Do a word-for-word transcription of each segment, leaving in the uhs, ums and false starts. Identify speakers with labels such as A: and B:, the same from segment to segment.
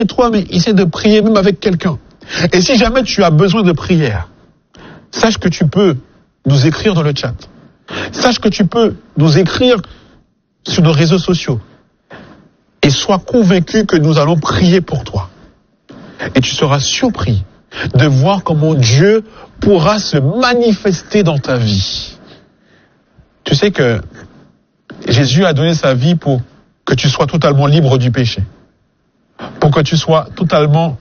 A: toi, mais essaie de prier même avec quelqu'un. Et si jamais tu as besoin de prière, sache que tu peux nous écrire dans le chat. Sache que tu peux nous écrire sur nos réseaux sociaux. Et sois convaincu que nous allons prier pour toi. Et tu seras surpris de voir comment Dieu pourra se manifester dans ta vie. Tu sais que Jésus a donné sa vie pour que tu sois totalement libre du péché. Pour que tu sois totalement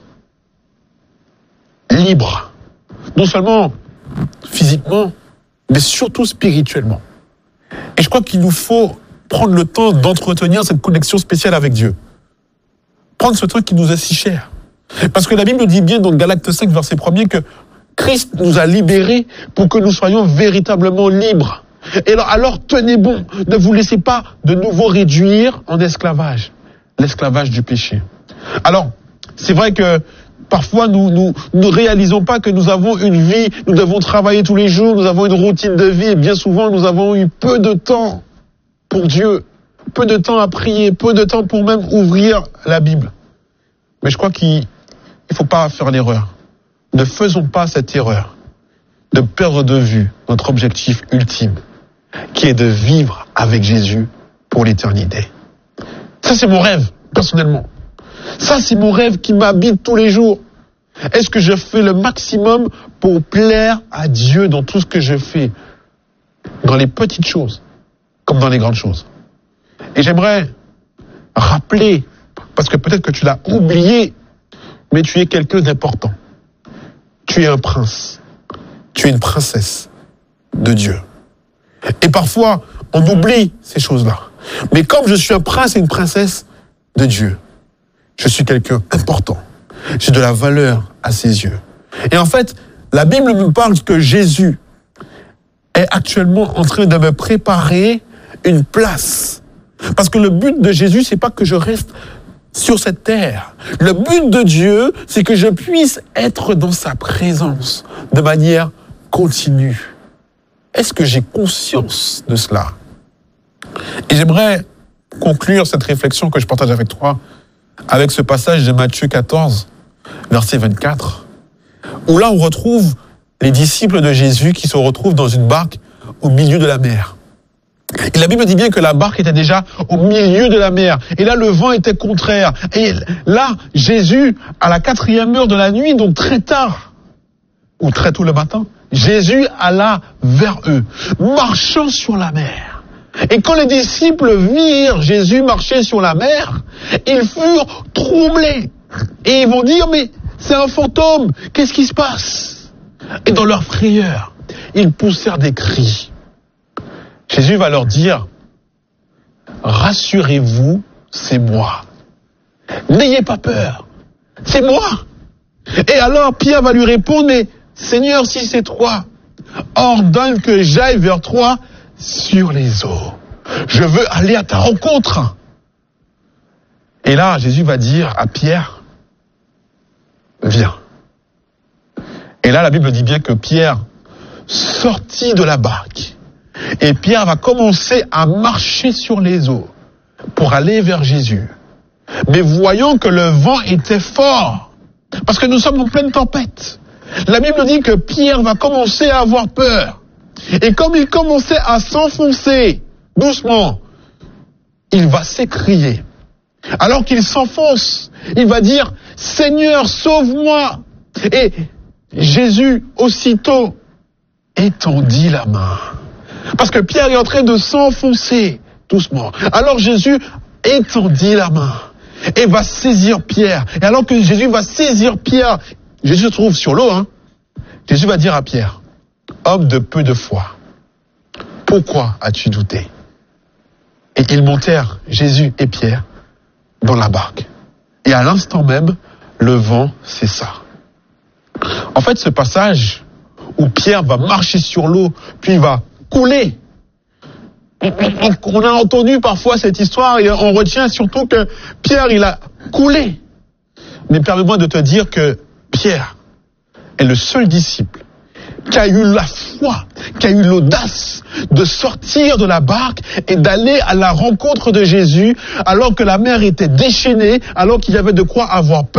A: libre. Non seulement physiquement, mais surtout spirituellement. Et je crois qu'il nous faut prendre le temps d'entretenir cette connexion spéciale avec Dieu. Prendre ce temps qui nous est si cher. Parce que la Bible dit bien dans Galates cinq, verset premier, que Christ nous a libérés pour que nous soyons véritablement libres. Et alors, alors tenez bon, ne vous laissez pas de nouveau réduire en esclavage, l'esclavage du péché. Alors, c'est vrai que parfois nous nous ne réalisons pas que nous avons une vie, nous devons travailler tous les jours, nous avons une routine de vie et bien souvent nous avons eu peu de temps pour Dieu, peu de temps à prier, peu de temps pour même ouvrir la Bible. Mais je crois qu'il ne faut pas faire l'erreur. Ne faisons pas cette erreur de perdre de vue notre objectif ultime, qui est de vivre avec Jésus pour l'éternité. Ça, c'est mon rêve, personnellement. Ça, c'est mon rêve qui m'habite tous les jours. Est-ce que je fais le maximum pour plaire à Dieu dans tout ce que je fais, dans les petites choses, comme dans les grandes choses? Et j'aimerais rappeler, parce que peut-être que tu l'as oublié, mais tu es quelqu'un d'important. Tu es un prince. Tu es une princesse de Dieu. Et parfois, on oublie ces choses-là. Mais comme je suis un prince et une princesse de Dieu, je suis quelqu'un d'important. J'ai de la valeur à ses yeux. Et en fait, la Bible nous parle que Jésus est actuellement en train de me préparer une place. Parce que le but de Jésus, c'est pas que je reste sur cette terre. Le but de Dieu, c'est que je puisse être dans sa présence de manière continue. Est-ce que j'ai conscience de cela? Et j'aimerais conclure cette réflexion que je partage avec toi avec ce passage de Matthieu quatorze, verset vingt-quatre, où là on retrouve les disciples de Jésus qui se retrouvent dans une barque au milieu de la mer. Et la Bible dit bien que la barque était déjà au milieu de la mer. Et là, le vent était contraire. Et là, Jésus, à la quatrième heure de la nuit, donc très tard, ou très tôt le matin, Jésus alla vers eux, marchant sur la mer. Et quand les disciples virent Jésus marcher sur la mer, ils furent troublés. Et ils vont dire, mais c'est un fantôme, qu'est-ce qui se passe? Et dans leur frayeur, ils poussèrent des cris. Jésus va leur dire, rassurez-vous, c'est moi. N'ayez pas peur, c'est moi. Et alors Pierre va lui répondre, mais Seigneur, si c'est toi, ordonne que j'aille vers toi sur les eaux. Je veux aller à ta rencontre. Et là, Jésus va dire à Pierre, viens. Et là, la Bible dit bien que Pierre sortit de la barque. Et Pierre va commencer à marcher sur les eaux pour aller vers Jésus. Mais voyons que le vent était fort, parce que nous sommes en pleine tempête. La Bible dit que Pierre va commencer à avoir peur. Et comme il commençait à s'enfoncer doucement, il va s'écrier. Alors qu'il s'enfonce, il va dire, Seigneur, sauve-moi. Et Jésus, aussitôt, étendit la main. Parce que Pierre est en train de s'enfoncer doucement. Alors Jésus étendit la main et va saisir Pierre. Et alors que Jésus va saisir Pierre, Jésus se trouve sur l'eau, hein. Jésus va dire à Pierre, homme de peu de foi, pourquoi as-tu douté? Et ils montèrent, Jésus et Pierre, dans la barque. Et à l'instant même, le vent cessa. En fait, ce passage où Pierre va marcher sur l'eau, puis il va couler. On a entendu parfois cette histoire et on retient surtout que Pierre, il a coulé. Mais permets-moi de te dire que Pierre est le seul disciple qui a eu la foi, qui a eu l'audace de sortir de la barque et d'aller à la rencontre de Jésus alors que la mer était déchaînée, alors qu'il y avait de quoi avoir peur.